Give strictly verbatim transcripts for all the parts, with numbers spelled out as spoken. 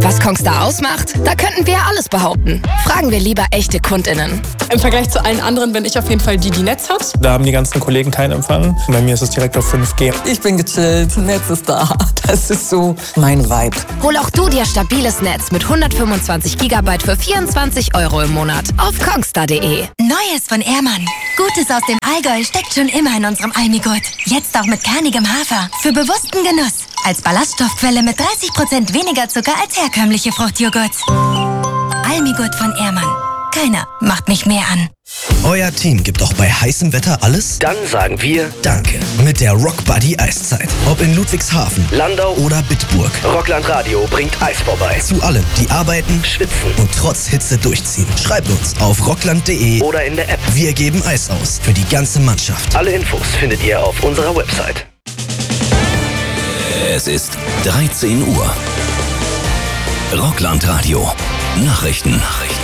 Was Kongstar ausmacht? Da könnten wir alles behaupten. Fragen wir lieber echte KundInnen. Im Vergleich zu allen anderen bin ich auf jeden Fall die, die Netz hat. Da haben die ganzen Kollegen keinen Empfang. Bei mir ist es direkt auf fünf G. Ich bin gechillt, Netz ist da. Das ist so mein Vibe. Hol auch du dir stabiles Netz mit hundertfünfundzwanzig Gigabyte für vierundzwanzig Euro im Monat auf kongstar punkt de. Neues von Ehrmann. Gutes aus dem Allgäu steckt schon immer in unserem Almigurt. Jetzt auch mit kernigem Hafer. Für bewussten Genuss. Als Ballaststoffquelle mit dreißig Prozent weniger Zucker als herkömmliche Fruchtjoghurts. Almigurt von Ehrmann. Keiner macht mich mehr an. Euer Team gibt auch bei heißem Wetter alles? Dann sagen wir Danke mit der Rock Buddy Eiszeit. Ob in Ludwigshafen, Landau oder Bitburg. Rockland Radio bringt Eis vorbei. Zu allen, die arbeiten, schwitzen und trotz Hitze durchziehen. Schreibt uns auf rockland punkt de oder in der App. Wir geben Eis aus für die ganze Mannschaft. Alle Infos findet ihr auf unserer Website. Es ist dreizehn Uhr. Rockland Radio. Nachrichten. Nachrichten.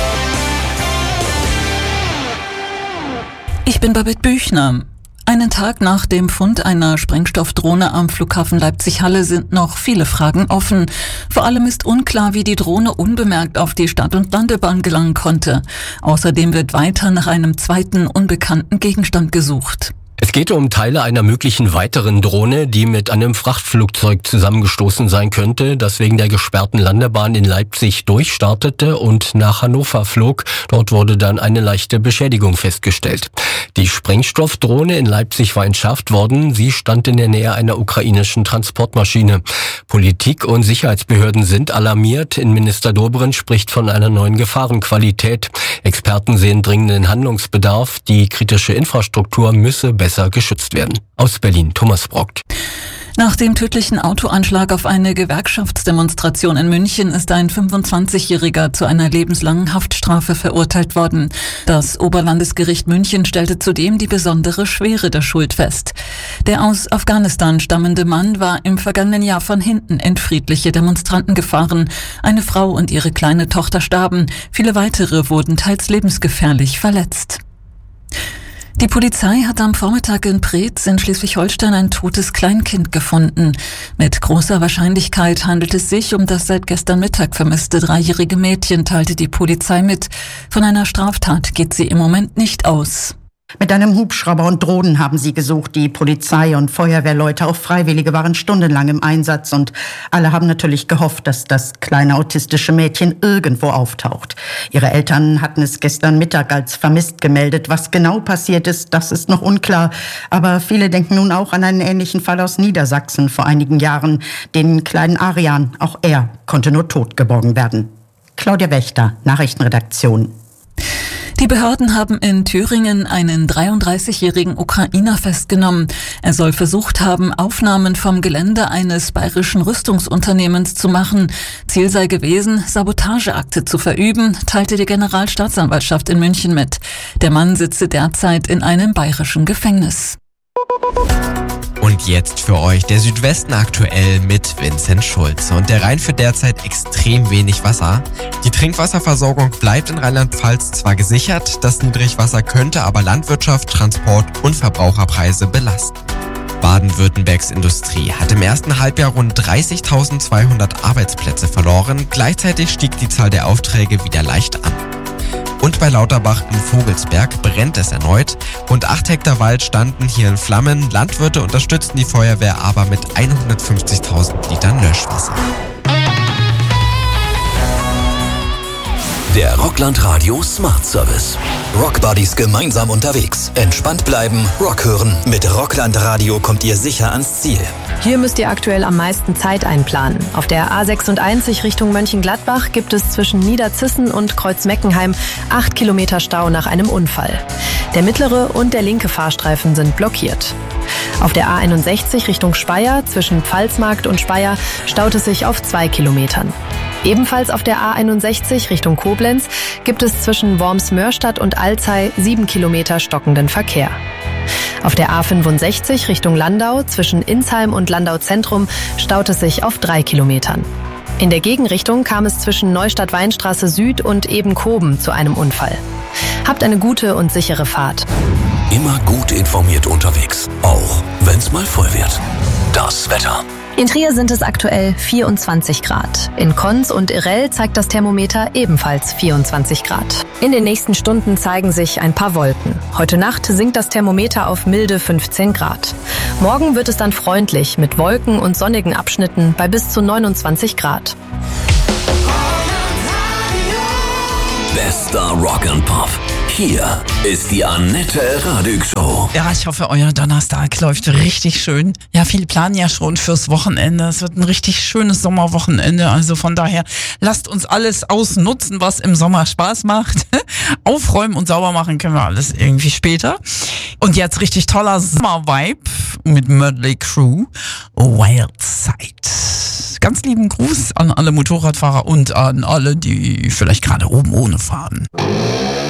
Ich bin Babette Büchner. Einen Tag nach dem Fund einer Sprengstoffdrohne am Flughafen Leipzig-Halle sind noch viele Fragen offen. Vor allem ist unklar, wie die Drohne unbemerkt auf die Start- und Landebahn gelangen konnte. Außerdem wird weiter nach einem zweiten unbekannten Gegenstand gesucht. Es geht um Teile einer möglichen weiteren Drohne, die mit einem Frachtflugzeug zusammengestoßen sein könnte, das wegen der gesperrten Landebahn in Leipzig durchstartete und nach Hannover flog. Dort wurde dann eine leichte Beschädigung festgestellt. Die Sprengstoffdrohne in Leipzig war entschärft worden. Sie stand in der Nähe einer ukrainischen Transportmaschine. Politik und Sicherheitsbehörden sind alarmiert. Innenminister Dobrindt spricht von einer neuen Gefahrenqualität. Experten sehen dringenden Handlungsbedarf. Die kritische Infrastruktur müsse besser geschützt werden. Aus Berlin, Thomas Brockt. Nach dem tödlichen Autoanschlag auf eine Gewerkschaftsdemonstration in München ist ein fünfundzwanzigjähriger zu einer lebenslangen Haftstrafe verurteilt worden. Das Oberlandesgericht München stellte zudem die besondere Schwere der Schuld fest. Der aus Afghanistan stammende Mann war im vergangenen Jahr von hinten in friedliche Demonstranten gefahren. Eine Frau und ihre kleine Tochter starben. Viele weitere wurden teils lebensgefährlich verletzt. Die Polizei hat am Vormittag in Preetz in Schleswig-Holstein ein totes Kleinkind gefunden. Mit großer Wahrscheinlichkeit handelt es sich um das seit gestern Mittag vermisste dreijährige Mädchen, teilte die Polizei mit. Von einer Straftat geht sie im Moment nicht aus. Mit einem Hubschrauber und Drohnen haben sie gesucht. Die Polizei und Feuerwehrleute, auch Freiwillige, waren stundenlang im Einsatz und alle haben natürlich gehofft, dass das kleine autistische Mädchen irgendwo auftaucht. Ihre Eltern hatten es gestern Mittag als vermisst gemeldet. Was genau passiert ist, das ist noch unklar. Aber viele denken nun auch an einen ähnlichen Fall aus Niedersachsen vor einigen Jahren, den kleinen Arian. Auch er konnte nur tot geborgen werden. Claudia Wächter, Nachrichtenredaktion. Die Behörden haben in Thüringen einen dreiunddreißigjährigen Ukrainer festgenommen. Er soll versucht haben, Aufnahmen vom Gelände eines bayerischen Rüstungsunternehmens zu machen. Ziel sei gewesen, Sabotageakte zu verüben, teilte die Generalstaatsanwaltschaft in München mit. Der Mann sitze derzeit in einem bayerischen Gefängnis. Und jetzt für euch der Südwesten aktuell mit Vincent Schulze. Und der Rhein führt derzeit extrem wenig Wasser. Die Trinkwasserversorgung bleibt in Rheinland-Pfalz zwar gesichert, das Niedrigwasser könnte aber Landwirtschaft, Transport und Verbraucherpreise belasten. Baden-Württembergs Industrie hat im ersten Halbjahr rund dreißigtausendzweihundert Arbeitsplätze verloren. Gleichzeitig stieg die Zahl der Aufträge wieder leicht an. Und bei Lauterbach im Vogelsberg brennt es erneut. Rund acht Hektar Wald standen hier in Flammen. Landwirte unterstützten die Feuerwehr aber mit hundertfünfzigtausend Litern Löschwasser. Der Rockland Radio Smart Service. Rock Buddies gemeinsam unterwegs. Entspannt bleiben, Rock hören. Mit Rockland Radio kommt ihr sicher ans Ziel. Hier müsst ihr aktuell am meisten Zeit einplanen. Auf der A sechsundeinzig Richtung Mönchengladbach gibt es zwischen Niederzissen und Kreuzmeckenheim acht Kilometer Stau nach einem Unfall. Der mittlere und der linke Fahrstreifen sind blockiert. Auf der A einundsechzig Richtung Speyer zwischen Pfalzmarkt und Speyer staut es sich auf zwei Kilometern. Ebenfalls auf der A einundsechzig Richtung Koblenz gibt es zwischen Worms-Mörstadt und Alzey sieben Kilometer stockenden Verkehr. Auf der A fünfundsechzig Richtung Landau zwischen Insheim und Landau Zentrum staut es sich auf drei Kilometern. In der Gegenrichtung kam es zwischen Neustadt-Weinstraße Süd und Ebenkoben zu einem Unfall. Habt eine gute und sichere Fahrt. Immer gut informiert unterwegs, auch wenn's mal voll wird. Das Wetter. In Trier sind es aktuell vierundzwanzig Grad. In Konz und Irell zeigt das Thermometer ebenfalls vierundzwanzig Grad. In den nächsten Stunden zeigen sich ein paar Wolken. Heute Nacht sinkt das Thermometer auf milde fünfzehn Grad. Morgen wird es dann freundlich mit Wolken und sonnigen Abschnitten bei bis zu neunundzwanzig Grad. Bester Rock and Pop. Hier ist die Annette Radig Show. Ja, ich hoffe, euer Donnerstag läuft richtig schön. Ja, viele planen ja schon fürs Wochenende. Es wird ein richtig schönes Sommerwochenende. Also von daher, lasst uns alles ausnutzen, was im Sommer Spaß macht. Aufräumen und sauber machen können wir alles irgendwie später. Und jetzt richtig toller Sommer-Vibe mit Mötley Crüe, Wild Side. Ganz lieben Gruß an alle Motorradfahrer und an alle, die vielleicht gerade oben ohne fahren.